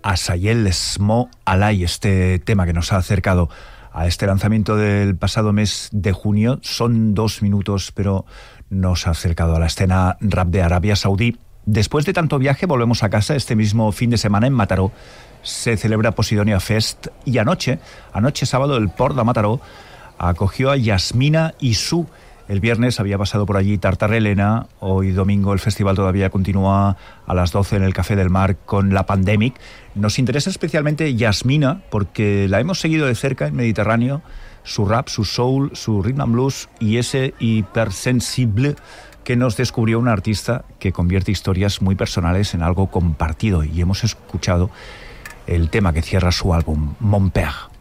Asayel Smo Alay, este tema que nos ha acercado a este lanzamiento del pasado mes de junio. Son 2 minutos, pero nos ha acercado a la escena rap de Arabia Saudí. Después de tanto viaje, volvemos a casa. Este mismo fin de semana en Mataró se celebra Posidonia Fest, y anoche sábado, el Port de Mataró acogió a Yasmina Isu. El viernes había pasado por allí Tartar Elena. Hoy domingo el festival todavía continúa a las 12 en el Café del Mar con la Pandemic. Nos interesa especialmente Yasmina porque la hemos seguido de cerca en Mediterráneo. Su rap, su soul, su rhythm and blues y ese hipersensible que nos descubrió un artista que convierte historias muy personales en algo compartido. Y hemos escuchado el tema que cierra su álbum, Mon Père.